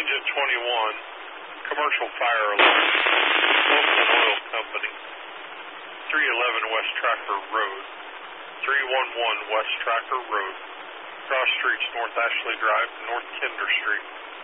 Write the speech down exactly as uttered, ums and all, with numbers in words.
Agent twenty-one, commercial fire alarm, Oakland Oil Company, three eleven West Tracker Road, three one one West Tracker Road, cross streets North Ashley Drive, North Kinder Street.